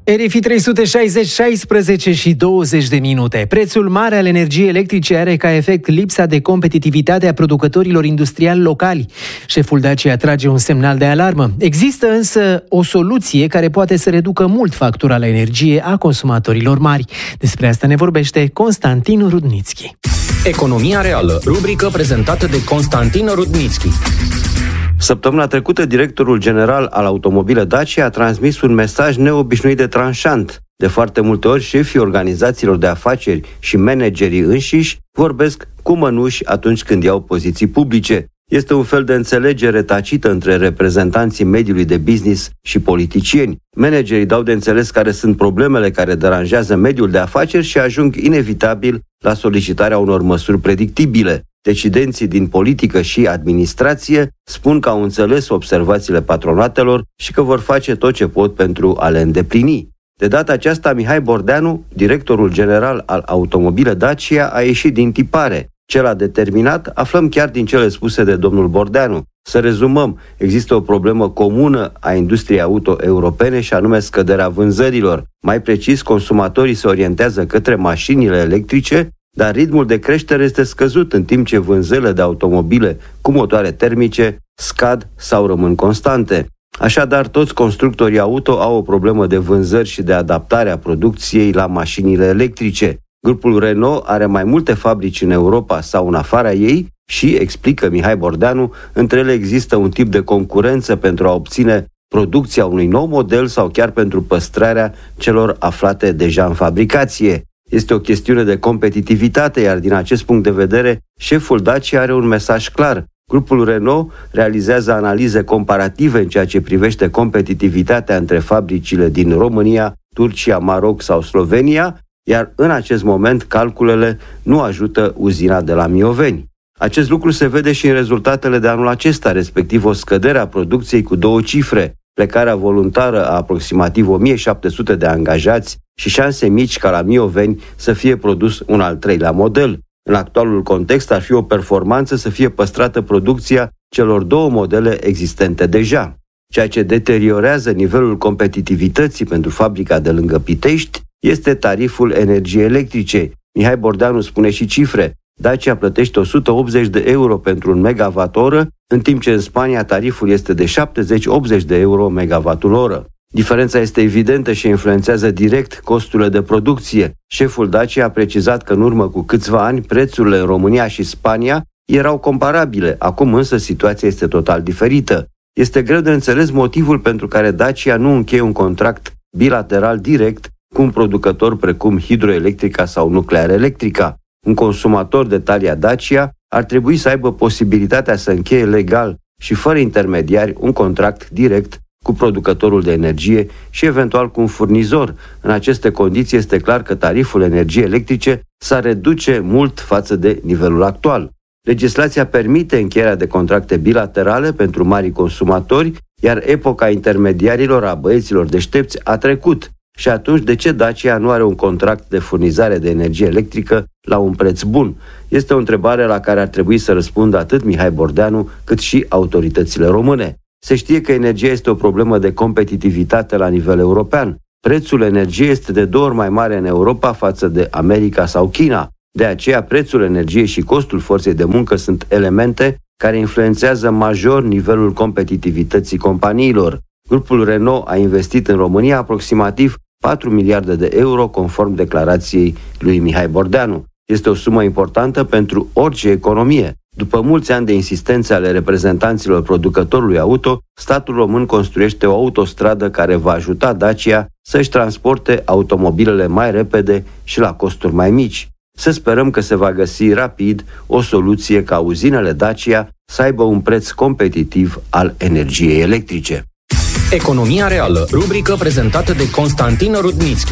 RFI 360, 16 și 20 de minute. Prețul mare al energiei electrice are ca efect lipsa de competitivitate a producătorilor industriali locali. Șeful Dacia trage un semnal de alarmă. Există însă o soluție care poate să reducă mult factura la energie a consumatorilor mari. Despre asta ne vorbește Constantin Rudnitschi. Economia reală, rubrică prezentată de Constantin Rudnitschi. Săptămâna trecută, directorul general al Automobile Dacia a transmis un mesaj neobișnuit de tranșant. De foarte multe ori, șefii organizațiilor de afaceri și managerii înșiși vorbesc cu mănuși atunci când iau poziții publice. Este un fel de înțelegere tacită între reprezentanții mediului de business și politicieni. Managerii dau de înțeles care sunt problemele care deranjează mediul de afaceri și ajung inevitabil la solicitarea unor măsuri predictibile. Decidenții din politică și administrație spun că au înțeles observațiile patronatelor și că vor face tot ce pot pentru a le îndeplini. De data aceasta, Mihai Bordeanu, directorul general al Automobile Dacia, a ieșit din tipare. Ce l-a determinat, aflăm chiar din cele spuse de domnul Bordeanu. Să rezumăm, există o problemă comună a industriei auto europene și anume scăderea vânzărilor. Mai precis, consumatorii se orientează către mașinile electrice, dar ritmul de creștere este scăzut în timp ce vânzările de automobile cu motoare termice scad sau rămân constante. Așadar, toți constructorii auto au o problemă de vânzări și de adaptare a producției la mașinile electrice. Grupul Renault are mai multe fabrici în Europa sau în afara ei și, explică Mihai Bordeanu, între ele există un tip de concurență pentru a obține producția unui nou model sau chiar pentru păstrarea celor aflate deja în fabricație. Este o chestiune de competitivitate, iar din acest punct de vedere, șeful Dacia are un mesaj clar. Grupul Renault realizează analize comparative în ceea ce privește competitivitatea între fabricile din România, Turcia, Maroc sau Slovenia, iar în acest moment calculele nu ajută uzina de la Mioveni. Acest lucru se vede și în rezultatele de anul acesta, respectiv o scădere a producției cu 2 cifre, plecarea voluntară a aproximativ 1700 de angajați și șanse mici ca la Mioveni să fie produs un al 3-lea model. În actualul context ar fi o performanță să fie păstrată producția celor 2 modele existente deja. Ceea ce deteriorează nivelul competitivității pentru fabrica de lângă Pitești este tariful energiei electrice. Mihai Bordeanu spune și cifre. Dacia plătește 180 de euro pentru un megawatt-oră, în timp ce în Spania tariful este de 70-80 de euro megawattul-oră. Diferența este evidentă și influențează direct costurile de producție. Șeful Dacia a precizat că în urmă cu câțiva ani prețurile în România și Spania erau comparabile, acum însă situația este total diferită. Este greu de înțeles motivul pentru care Dacia nu încheie un contract bilateral direct cu un producător precum Hidroelectrica sau Nuclear Electrica. Un consumator de talia Dacia ar trebui să aibă posibilitatea să încheie legal și fără intermediari un contract direct cu producătorul de energie și eventual cu un furnizor. În aceste condiții este clar că tariful energiei electrice s-ar reduce mult față de nivelul actual. Legislația permite încheierea de contracte bilaterale pentru mari consumatori, iar epoca intermediarilor, a băieților deștepți, a trecut. Și atunci, de ce Dacia nu are un contract de furnizare de energie electrică la un preț bun? Este o întrebare la care ar trebui să răspundă atât Mihai Bordeanu, cât și autoritățile române. Se știe că energia este o problemă de competitivitate la nivel european. Prețul energiei este de 2 ori mai mare în Europa față de America sau China. De aceea, prețul energiei și costul forței de muncă sunt elemente care influențează major nivelul competitivității companiilor. Grupul Renault a investit în România aproximativ 4 miliarde de euro, conform declarației lui Mihai Bordeanu. Este o sumă importantă pentru orice economie. După mulți ani de insistențe ale reprezentanților producătorului auto, statul român construiește o autostradă care va ajuta Dacia să-și transporte automobilele mai repede și la costuri mai mici. Să sperăm că se va găsi rapid o soluție ca uzinele Dacia să aibă un preț competitiv al energiei electrice. Economia reală, rubrică prezentată de Constantin Rudnitschi.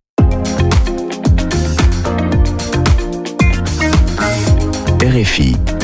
RFI